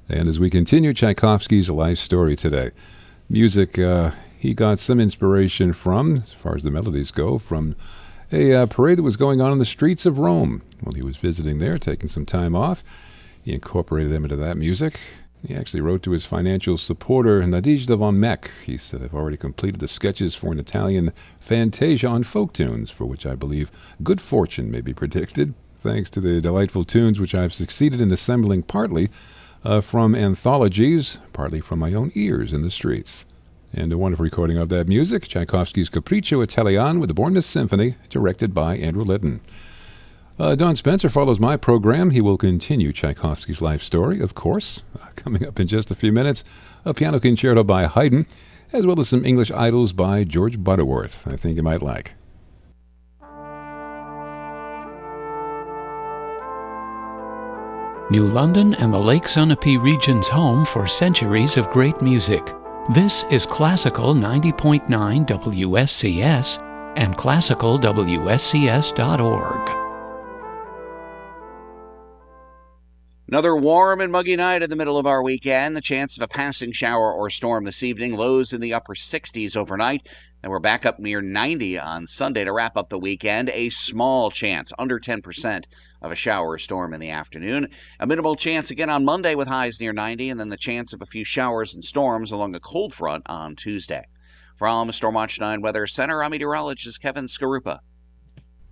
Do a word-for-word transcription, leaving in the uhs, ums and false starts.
And as we continue Tchaikovsky's life story today, music uh, he got some inspiration from, as far as the melodies go, from a uh, parade that was going on in the streets of Rome. While he was visiting there, taking some time off, he incorporated them into that music. He actually wrote to his financial supporter, Nadezhda von Meck. He said, I've already completed the sketches for an Italian fantasia on folk tunes, for which I believe good fortune may be predicted, thanks to the delightful tunes which I've succeeded in assembling partly uh, from anthologies, partly from my own ears in the streets. And a wonderful recording of that music, Tchaikovsky's Capriccio Italian with the Bournemouth Symphony, directed by Andrew Litton. Uh, Don Spencer follows my program. He will continue Tchaikovsky's life story, of course. Uh, coming up in just a few minutes, a piano concerto by Haydn, as well as some English idols by George Butterworth, I think you might like. New London and the Lake Sunapee region's home for centuries of great music. This is Classical ninety point nine W S C S and classical W S C S dot org. Another warm and muggy night in the middle of our weekend. The chance of a passing shower or storm this evening. Lows in the upper sixties overnight. And we're back up near ninety on Sunday to wrap up the weekend. A small chance, under ten percent, of a shower or storm in the afternoon. A minimal chance again on Monday with highs near ninety. And then the chance of a few showers and storms along a cold front on Tuesday. From Stormwatch nine Weather Center, I'm meteorologist Kevin Skarupa.